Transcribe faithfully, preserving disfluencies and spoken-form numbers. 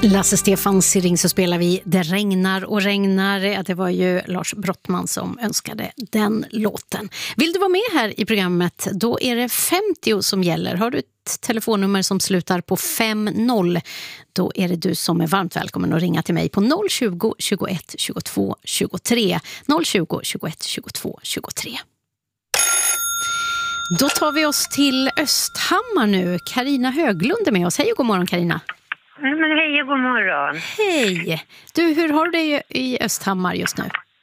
Lasse Stefans Ring så spelar vi Det regnar och regnar. Det var ju Lars Brottman som önskade den låten. Vill du vara med här i programmet, då är det femtio som gäller. Har du ett telefonnummer som slutar på fem noll, då är det du som är varmt välkommen att ringa till mig på noll tjugo, tjugoett, tjugotvå, tjugotre. noll tjugo, tjugoett, tjugotvå, tjugotre. Då tar vi oss till Östhammar nu. Carina Höglund är med oss. Hej och god morgon, Carina. Men hej och god morgon. Hej! Du, hur har du det i Östhammar just nu?